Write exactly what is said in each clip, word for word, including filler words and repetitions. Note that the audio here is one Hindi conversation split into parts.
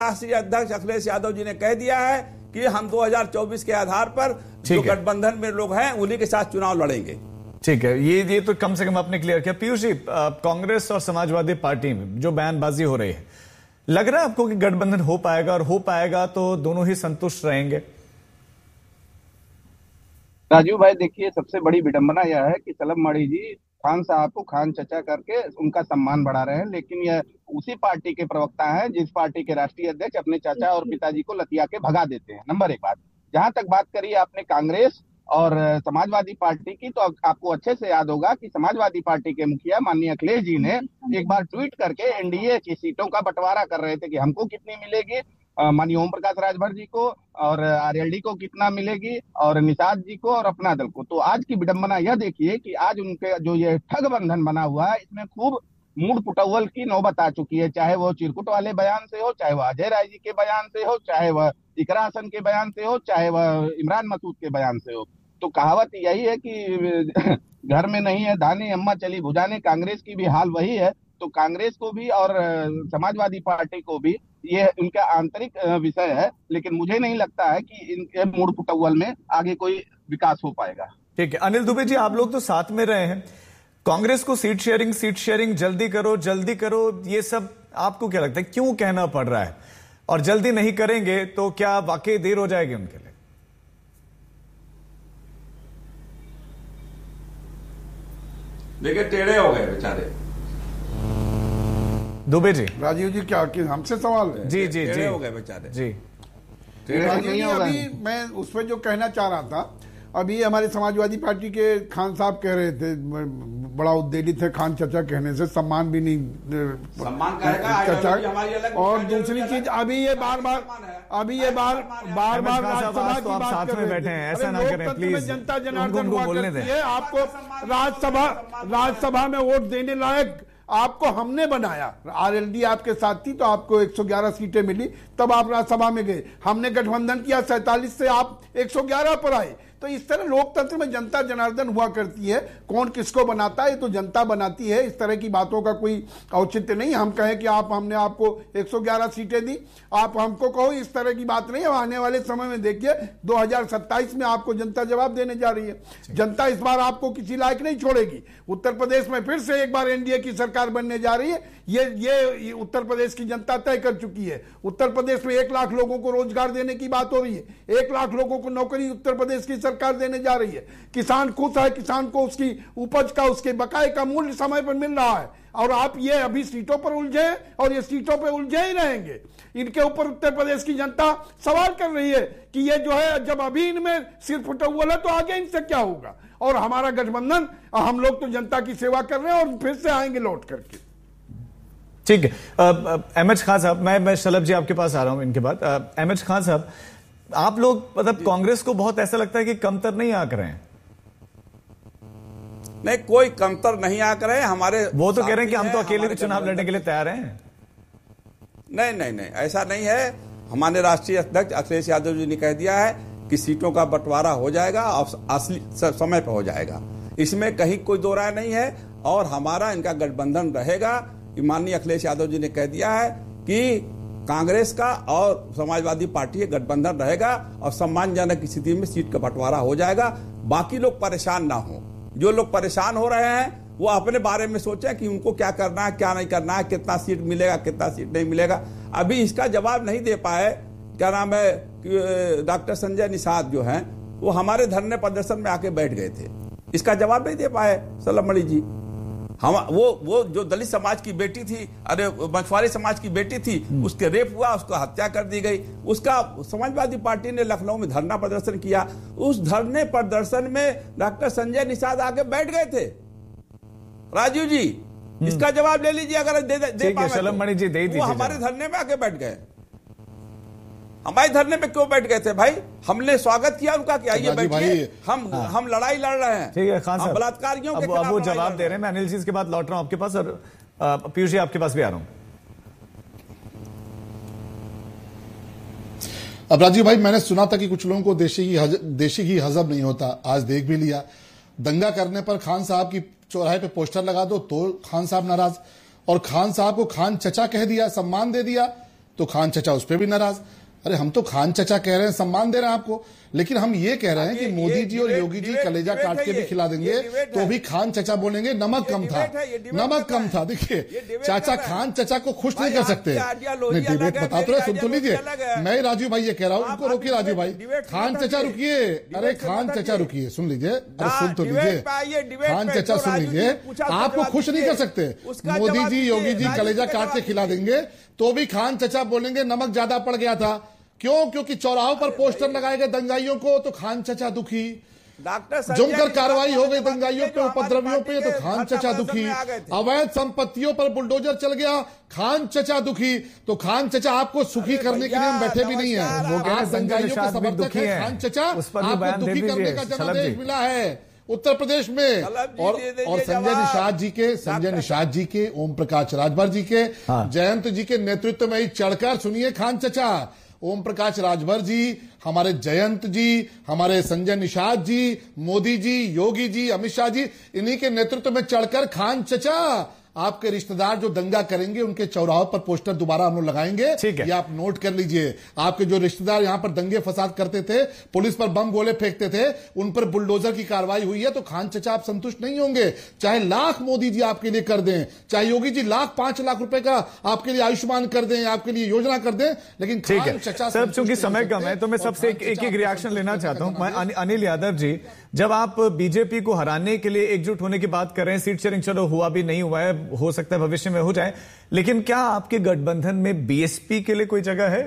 राष्ट्रीय अध्यक्ष अखिलेश यादव जी ने कह दिया है कि हम दो हज़ार चौबीस के आधार पर जो गठबंधन में लोग हैं उन्हीं के साथ चुनाव लड़ेंगे। ठीक है, ये ये तो कम से कम आपने क्लियर किया। पीयूष जी, कांग्रेस और समाजवादी पार्टी में जो बयानबाजी हो रही है, लग रहा है आपको कि गठबंधन हो पाएगा, और हो पाएगा तो दोनों ही संतुष्ट रहेंगे? राजीव भाई, देखिए, सबसे बड़ी विडंबना यह है कि सलम मणि जी खान साहब को खान चचा करके उनका सम्मान बढ़ा रहे हैं, लेकिन यह उसी पार्टी के प्रवक्ता हैं जिस पार्टी के राष्ट्रीय अध्यक्ष अपने चाचा और पिताजी को लतिया के भगा देते हैं। नंबर एक बात। जहां तक बात करी आपने कांग्रेस और समाजवादी पार्टी की, तो आपको अच्छे से याद होगा कि समाजवादी पार्टी के मुखिया माननीय अखिलेश जी ने एक बार ट्वीट करके एनडीए की सीटों का बंटवारा कर रहे थे कि हमको कितनी मिलेगी, माननीय ओम प्रकाश राजभर जी को और आरएलडी को कितना मिलेगी, और निषाद जी को और अपना दल को। तो आज की विडंबना यह देखिए कि आज उनके जो ये ठग बंधन बना हुआ है, इसमें खूब मूड पुटौल की नौबत आ चुकी है। चाहे वो चिरकुट वाले बयान से हो, चाहे वह अजय राय जी के बयान से हो, चाहे वह इकरा हसन के बयान से हो, चाहे वह इमरान मसूद के बयान से हो। तो कहावत यही है कि घर में नहीं है धाने अम्मा चली भुजाने। कांग्रेस की भी हाल वही है। तो कांग्रेस को भी और समाजवादी पार्टी को भी ये उनका आंतरिक विषय है, लेकिन मुझे नहीं लगता है कि इनके मूड पुटौल में आगे कोई विकास हो पाएगा। ठीक है, अनिल दुबे जी, आप लोग तो साथ में रहे हैं, कांग्रेस को सीट शेयरिंग सीट शेयरिंग जल्दी करो जल्दी करो, ये सब आपको क्या लगता है क्यों कहना पड़ रहा है? और जल्दी नहीं करेंगे तो क्या वाकई देर हो जाएगी उनके लिए? देखिए, टेढ़े हो गए बेचारे दुबे जी। राजीव जी, क्या कि हमसे सवाल है? जी जी जी हो गए बेचारे जी। राजीव जी, अभी मैं उस पर जो कहना चाह रहा था, अभी हमारे समाजवादी पार्टी के खान साहब कह रहे थे, बड़ा उद्वेलित है खान चचा कहने से, सम्मान भी नहीं सम्मान कहेगा चचा। और दूसरी चीज, अभी ये बार बार अभी ये बार बार बार राज्यसभा की बात कर रहे हैं। ऐसा ना करें प्लीज, जनता जनार्दन हुआ करती है। आपको राज्यसभा राज्यसभा में वोट देने लायक आपको हमने बनाया, आरएलडी आपके साथ थी तो आपको एक सौ ग्यारह सीटें मिली, तब आप राज्यसभा में गए। हमने गठबंधन किया, सैंतालीस से आप एक सौ ग्यारह पर आए। तो इस तरह लोकतंत्र में जनता जनार्दन हुआ करती है। कौन किसको बनाता है तो जनता बनाती है। इस तरह की बातों का कोई औचित्य नहीं। हम कहें कि आप हमने आपको एक सौ ग्यारह सीटें दी, आप हमको कहो, इस तरह की बात नहीं है। आने वाले समय में देखिए दो हज़ार सत्ताईस में आपको जनता जवाब देने जा रही है। जनता इस बार आपको किसी लायक नहीं छोड़ेगी। उत्तर प्रदेश में फिर से एक बार एनडीए की सरकार बनने जा रही है। ये ये उत्तर प्रदेश की जनता तय कर चुकी है। उत्तर प्रदेश में एक लाख लोगों को रोजगार देने की बात हो रही है। एक लाख लोगों को नौकरी उत्तर प्रदेश की सरकार देने जा रही है। किसान खुश है, किसान को उसकी उपज का, उसके बकाये का मूल्य समय पर मिल रहा है। और आप ये अभी सीटों पर उलझे और ये सीटों पर उलझे ही रहेंगे। इनके ऊपर उत्तर प्रदेश की जनता सवाल कर रही है कि ये जो है, जब अभी इनमें सिर फुटौल है तो आगे इनसे क्या होगा। और हमारा गठबंधन, हम लोग तो जनता की सेवा कर रहे हैं और फिर से आएंगे लौट करके। ठीक है, एम एच खान साहब, मैं मैं शलभ जी आपके पास आ रहा हूं इनके बाद। एम एच खान साहब, आप लोग मतलब कांग्रेस को बहुत ऐसा लगता है कि कमतर नहीं आंक रहे हैं। नहीं, कोई कमतर नहीं आंक रहे। हमारे वो तो कह रहे हैं कि हम तो अकेले भी चुनाव लड़ने के लिए तैयार हैं। नहीं नहीं नहीं, ऐसा नहीं है। हमारे राष्ट्रीय अध्यक्ष अखिलेश यादव जी ने कह दिया है कि सीटों का बंटवारा हो जाएगा और असली समय पर हो जाएगा। इसमें कहीं कोई दो राय नहीं है। और हमारा इनका गठबंधन रहेगा। माननीय अखिलेश यादव जी ने कह दिया है कि कांग्रेस का और समाजवादी पार्टी का गठबंधन रहेगा और सम्मानजनक स्थिति में सीट का बंटवारा हो जाएगा। बाकी लोग परेशान ना हो। जो लोग परेशान हो रहे हैं वो अपने बारे में सोचें कि उनको क्या करना है, क्या नहीं करना है, कितना सीट मिलेगा, कितना सीट नहीं मिलेगा। अभी इसका जवाब नहीं दे पाए, क्या नाम है, डॉक्टर संजय निषाद जो हैं, वो हमारे धरने प्रदर्शन में आके बैठ गए थे। इसका जवाब नहीं दे पाए सलम मणि जी। हम वो वो जो दलित समाज की बेटी थी, अरे मछुआरे समाज की बेटी थी, उसके रेप हुआ, उसको हत्या कर दी गई। उसका समाजवादी पार्टी ने लखनऊ में धरना प्रदर्शन किया। उस धरने प्रदर्शन में डॉक्टर संजय निषाद आके बैठ गए थे। राजीव जी, इसका जवाब ले लीजिए अगर दे, दे, दे पाए। सलम मणि जी, दे वो हमारे धरने में आके बैठ गए। हमारे धरने में क्यों बैठ गए थे भाई? हमने स्वागत किया उनका कि आइए बैठिए, हम हाँ। हम लड़ाई लड़ रहे हैं। ठीक है खान साहब, बलात्कारियों के खिलाफ वो जवाब दे रहे हैं। मैं अनिल जी के बाद लौट रहा हूं आपके पास और पीयूष जी आपके पास भी आ रहा हूं। अब राजीव भाई, मैंने सुना था कि कुछ लोगों को देशी घी देशी घी हजम नहीं होता। आज देख भी लिया, दंगा करने पर खान साहब की चौराहे पे पोस्टर लगा दो तो खान साहब नाराज, और खान साहब को खान चचा कह दिया, सम्मान दे दिया। तो खान चचा उस पर भी नाराज। अरे हम तो खान चचा कह रहे हैं, सम्मान दे रहे हैं आपको, लेकिन हम ये कह रहे हैं कि मोदी जी और योगी जी कलेजा काट के भी खिला देंगे तो भी खान चचा बोलेंगे नमक कम था, नमक कम था। देखिए चाचा खान चचा को खुश नहीं कर सकते। नहीं डिबेट बता तो रहे, सुन तो लीजिए। मैं राजू भाई ये कह रहा हूं, उनको रोकिए राजू भाई। खान चचा रुकिए, अरे खान चचा रुकिए, सुन लीजिए, अरे सुन तो लीजिए। खान चचा सुन लीजिए, आपको खुश नहीं कर सकते। मोदी जी योगी जी कलेजा काट के खिला देंगे तो भी खान चचा बोलेंगे नमक ज्यादा पड़ गया था। क्यों? क्योंकि चौराहों पर पोस्टर लगाए गए दंगाइयों को तो खान चचा दुखी, जमकर कार्रवाई हो गई दंगाइयों पे, उपद्रवियों पे तो खान चचा दुखी, अवैध संपत्तियों पर बुलडोजर चल गया खान चचा दुखी। तो खान चचा आपको सुखी करने के लिए हम बैठे भी नहीं है, आप दंगाइयों के समर्थक हैं। खान चचा आपको दुखी करने का जनादेश मिला है उत्तर प्रदेश में। और और संजय निषाद जी के संजय निषाद जी के ओम प्रकाश राजभर जी के जयंत जी के नेतृत्व में ही चढ़कर सुनिए खान चचा। ओम प्रकाश राजभर जी, हमारे जयंत जी, हमारे संजय निषाद जी, मोदी जी, योगी जी, अमित शाह जी, इन्हीं के नेतृत्व में चढ़कर खान चचा आपके रिश्तेदार जो दंगा करेंगे उनके चौराहों पर पोस्टर दोबारा हम लोग लगाएंगे। ये आप नोट कर लीजिए। आपके जो रिश्तेदार यहां पर दंगे फसाद करते थे, पुलिस पर बम गोले फेंकते थे, उन पर बुलडोजर की कार्रवाई हुई है तो खान चचा आप संतुष्ट नहीं होंगे। चाहे लाख मोदी जी आपके लिए कर दें, चाहे योगी जी लाख पांच लाख रुपए का आपके लिए आयुष्मान कर दें, आपके लिए योजना कर दें, लेकिन खान चचा सर चूंकि समय कम है तो मैं सबसे एक एक, एक रिएक्शन लेना चाहता हूं। अनिल यादव जी, जब आप बीजेपी को हराने के लिए एकजुट होने की बात कर रहे हैं, सीट शेयरिंग चलो हुआ भी नहीं हुआ है, हो सकता है भविष्य में हो जाए, लेकिन क्या आपके गठबंधन में बीएसपी के लिए कोई जगह है?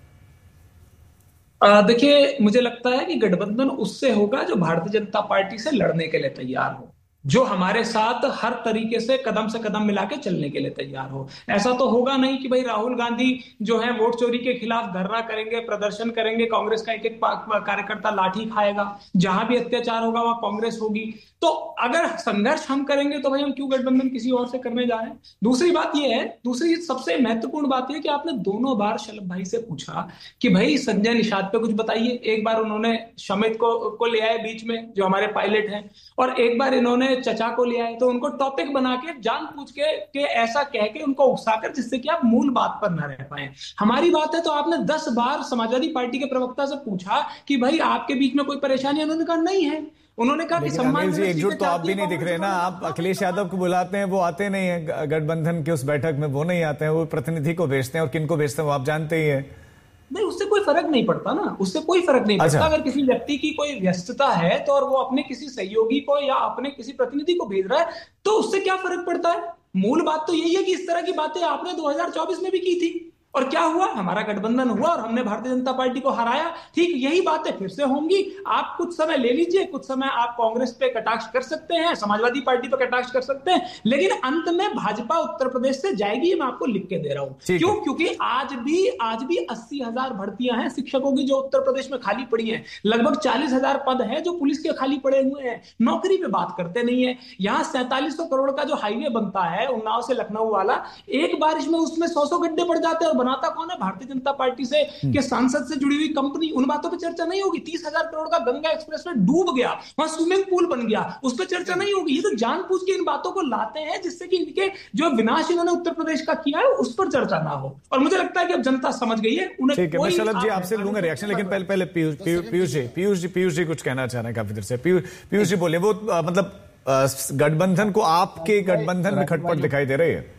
देखिए मुझे लगता है कि गठबंधन उससे होगा जो भारतीय जनता पार्टी से लड़ने के लिए तैयार हो, जो हमारे साथ हर तरीके से कदम से कदम मिला के चलने के लिए तैयार हो। ऐसा तो होगा नहीं कि भाई राहुल गांधी जो है वोट चोरी के खिलाफ धरना करेंगे, प्रदर्शन करेंगे, कांग्रेस का एक एक कार्यकर्ता लाठी खाएगा, जहां भी अत्याचार होगा वहां कांग्रेस होगी। तो अगर संघर्ष हम करेंगे तो भाई हम क्यों गठबंधन किसी और से करने जा रहे हैं। दूसरी बात यह है, दूसरी सबसे महत्वपूर्ण बात यह कि आपने दोनों बार शलभ भाई से पूछा कि भाई संजय निषाद पे कुछ बताइए। एक बार उन्होंने शमित को को ले आए बीच में, जो हमारे पायलट हैं, और एक बार इन्होंने चचा को ले आए। तो उनको टॉपिक बना के जान पूछ के, के ऐसा कह के उनको उकसाकर, जिससे कि आप मूल बात पर न रह पाए। हमारी बात है तो आपने दस बार समाजवादी पार्टी के प्रवक्ता से पूछा कि भाई आपके बीच में कोई परेशानी, उन्होंने कहा नहीं है। उन्होंने कहा कि सम्मान जी एकजुट तो आप भी नहीं दिख रहे ना। आप अखिलेश यादव को बुलाते हैं, वो आते नहीं है गठबंधन की उस बैठक में, वो नहीं आते हैं, वो प्रतिनिधि को भेजते हैं, और किनको भेजते हैं वो आप जानते ही है। नहीं, उससे कोई फर्क नहीं पड़ता ना, उससे कोई फर्क नहीं पड़ता। अगर किसी व्यक्ति की कोई व्यस्तता है तो और वो अपने किसी सहयोगी को या अपने किसी प्रतिनिधि को भेज रहा है तो उससे क्या फर्क पड़ता है। मूल बात तो यही है कि इस तरह की बातें आपने दो हज़ार चौबीस में भी की थी, और क्या हुआ, हमारा गठबंधन हुआ और हमने भारतीय जनता पार्टी को हराया। ठीक यही बातें फिर से होंगी। आप कुछ समय ले लीजिए, कुछ समय आप कांग्रेस पे कटाक्ष कर सकते हैं, समाजवादी पार्टी पे कटाक्ष कर सकते हैं, लेकिन अंत में भाजपा उत्तर प्रदेश से जाएगी, ये मैं आपको लिख के दे रहा हूं। क्यों? क्योंकि आज भी आज भी अस्सी हजार भर्तियां हैं शिक्षकों की जो उत्तर प्रदेश में खाली पड़ी हैं। लगभग चालीस हजार पद है जो पुलिस के खाली पड़े हुए हैं। नौकरी पे बात करते नहीं है। यहाँ सैंतालीस सौ करोड़ का जो हाईवे बनता है उन्नाव से लखनऊ वाला, एक बारिश में उसमें सौ सौ गड्ढे पड़ जाते हैं, और बनाता कौन है? भारतीय जनता पार्टी से के सांसद से जुड़ी हुई कंपनी। उन बातों पे चर्चा नहीं होगी। तीस हजार करोड़ का गंगा एक्सप्रेस में डूब गया, वहां स्विमिंग पूल बन गया, उस पर चर्चा नहीं होगी। ये तो जानबूझ के इन बातों को लाते हैं जिससे कि इनके जो विनाश इन्होंने उत्तर प्रदेश का किया है उस पर चर्चा ना हो। और मुझे लगता है कि अब जनता समझ गई है। उन्हें ठीक है, मैं शलभ जी आपसे लूंगा रिएक्शन, लेकिन पहले पहले पीयूष पीयूष जी पीयूष जी पीयूष जी कुछ कहना चाह रहे हैं काफी देर से। पीयूष जी बोले, वो मतलब गठबंधन को, आपके गठबंधन में खटपट दिखाई दे रही है।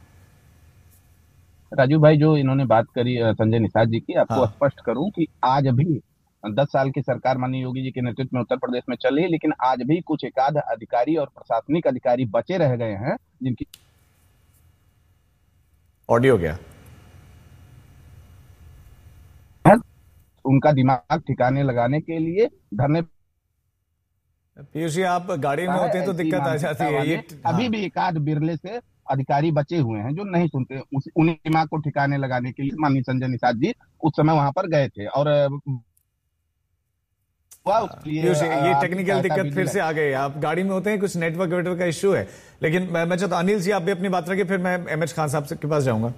राजू भाई, जो इन्होंने बात करी संजय निषाद जी की, आपको हाँ। स्पष्ट करूं कि आज भी दस साल की सरकार माननीय योगी जी के नेतृत्व में उत्तर प्रदेश में चली है, लेकिन आज भी कुछ एकाध अधिकारी और प्रशासनिक अधिकारी बचे रह गए हैं जिनकी ऑडियो गया, उनका दिमाग ठिकाने लगाने के लिए धरने। पीयूष जी, आप गाड़ी में होते हैं तो दिक्कत आ जाती है। ये अभी भी एकाध बिरले से अधिकारी बचे हुए हैं जो नहीं सुनते। उन्हें दिमाग को ठिकाने लगाने के लिए माननीय संजय निषाद जी उस समय वहां पर गए थे। और ये, ये टेक्निकल दिक्कत फिर से आ गई। आप गाड़ी में होते हैं, कुछ नेटवर्क वेटवर्क का इश्यू है। लेकिन मैं, मैं चाहता हूं अनिल जी आप भी अपनी बात रखिए, फिर मैं एम एच खान साहब के पास जाऊंगा।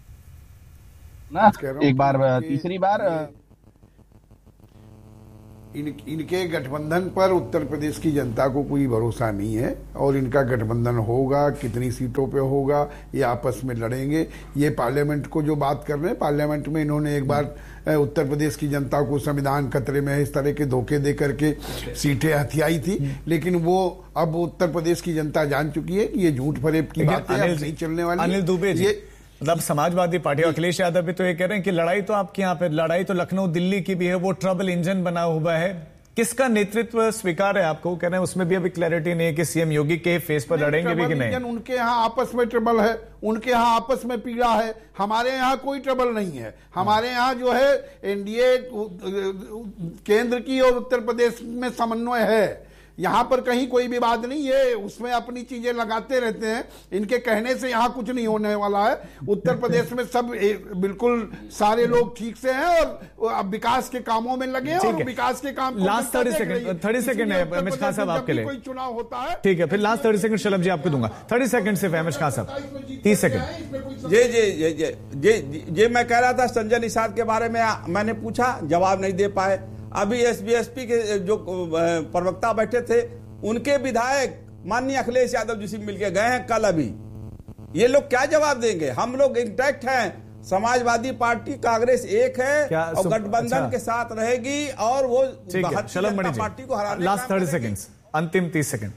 ना एक बार, तीसरी बार इन इनके गठबंधन पर उत्तर प्रदेश की जनता को कोई भरोसा नहीं है और इनका गठबंधन होगा, कितनी सीटों पे होगा, ये आपस में लड़ेंगे। ये पार्लियामेंट को जो बात कर रहे हैं, पार्लियामेंट में इन्होंने एक बार उत्तर प्रदेश की जनता को संविधान खतरे में है इस तरह के धोखे दे करके सीटें हथियाई थी, लेकिन वो अब उत्तर प्रदेश की जनता जान चुकी है कि ये झूठ फरेब की बात है, नहीं चलने वाली। अनिल दुबे जी, मतलब समाजवादी पार्टी अखिलेश यादव भी तो ये कह रहे हैं कि लड़ाई तो आपके यहाँ पे, लड़ाई तो लखनऊ दिल्ली की भी है, वो ट्रबल इंजन बना हुआ है। किसका नेतृत्व स्वीकार है आपको? कह रहे हैं उसमें भी अभी क्लैरिटी नहीं है कि सीएम योगी के फेस पर लड़ेंगे भी कि नहीं। उनके यहाँ आपस में ट्रबल है, उनके यहाँ आपस में पीड़ा है, हमारे यहाँ कोई ट्रबल नहीं है। हमारे यहाँ जो है एनडीए केंद्र की और उत्तर प्रदेश में समन्वय है, यहाँ पर कहीं कोई विवाद नहीं है, उसमें अपनी चीजें लगाते रहते हैं। इनके कहने से यहाँ कुछ नहीं होने वाला है। उत्तर प्रदेश में सब बिल्कुल सारे लोग ठीक से हैं और अब विकास के कामों में लगे हैं और विकास के काम last thirty second thirty second है अहमद खान साहब आपके लिए, कोई चुनाव होता है ठीक है, फिर लास्ट थर्टी सेकंड शलभ जी आपको दूंगा। थर्टी सेकंड सिर्फ अहमद खान साहब, तीस सेकंड। जी जी जी जी जी मैं कह रहा था संजय निषाद के बारे में, मैंने पूछा, जवाब नहीं दे पाए। अभी एसबीएसपी के जो प्रवक्ता बैठे थे, उनके विधायक माननीय अखिलेश यादव जी से मिलके गए हैं कल। अभी ये लोग क्या जवाब देंगे? हम लोग इंटैक्ट हैं, समाजवादी पार्टी कांग्रेस एक है और गठबंधन अच्छा। के साथ रहेगी और वो पार्टी को हराने। लास्ट थर्टी सेकेंड्स, अंतिम तीस सेकंड।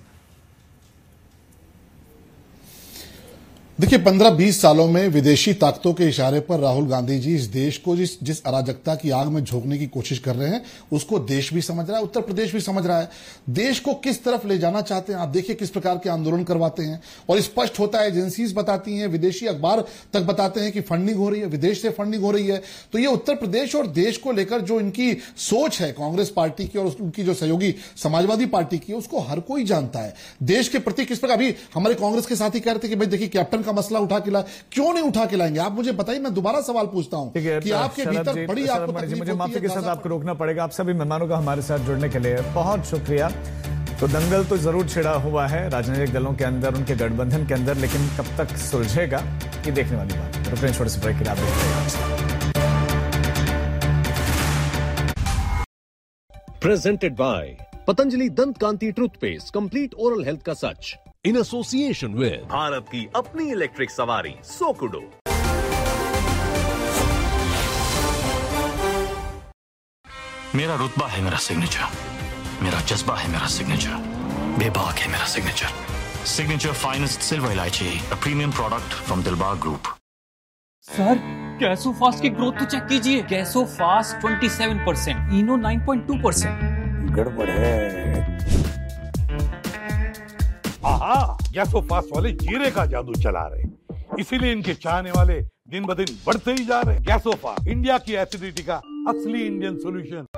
देखिए, पंद्रह बीस सालों में विदेशी ताकतों के इशारे पर राहुल गांधी जी इस देश को जिस जिस अराजकता की आग में झोंकने की कोशिश कर रहे हैं, उसको देश भी समझ रहा है, उत्तर प्रदेश भी समझ रहा है। देश को किस तरफ ले जाना चाहते हैं, आप देखिए किस प्रकार के आंदोलन करवाते हैं और स्पष्ट होता है, एजेंसीज बताती हैं, विदेशी अखबार तक बताते हैं कि फंडिंग हो रही है, विदेश से फंडिंग हो रही है। तो ये उत्तर प्रदेश और देश को लेकर जो इनकी सोच है कांग्रेस पार्टी की और उनकी जो सहयोगी समाजवादी पार्टी की, उसको हर कोई जानता है। देश के प्रति किस प्रकार, अभी हमारे कांग्रेस के साथी कह रहे थे कि भाई देखिए कैप्टन मसला उठा के ला, क्यों नहीं उठा के लाएंगे? आप मुझे बताइए, मैं दोबारा सवाल पूछता हूं कि आपके भीतर बड़ी आपको तकलीफ मुझे माफी के साथ आपको रोकना पड़ेगा। आप सभी मेहमानों का हमारे साथ जुड़ने के लिए बहुत शुक्रिया। तो दंगल तो जरूर छिड़ा हुआ है राजनीतिक दलों के अंदर, उनके गठबंधन के अंदर, लेकिन कब तक सुलझेगा ये देखने वाली बात है। रुकें छोटे से ब्रेक के लिए, आप देख रहे हैं। प्रेजेंटेड बाय पतंजलि दंत कांति टूथपेस्ट, कंप्लीट ओरल हेल्थ का सच, इन एसोसिएशन विद भारत की अपनी इलेक्ट्रिक सवारी सोकुडो। मेरा रुतबा है मेरा सिग्नेचर, मेरा जज्बा है मेरा सिग्नेचर, बेबाक है मेरा सिग्नेचर। सिग्नेचर फाइनेस्ट सिल्वर इलायची, a premium product from Dilbag group. Sir, Gasofast की ग्रोथ तो चेक कीजिए। गैसोफास्ट सत्ताईस परसेंट, इनो नौ पॉइंट दो परसेंट। गड़बड़ है। आहा, गैसोफास्ट वाले जीरे का जादू चला रहे, इसीलिए इनके चाहने वाले दिन ब दिन बढ़ते ही जा रहे। गैसोफास्ट, इंडिया की एसिडिटी का असली इंडियन सॉल्यूशन।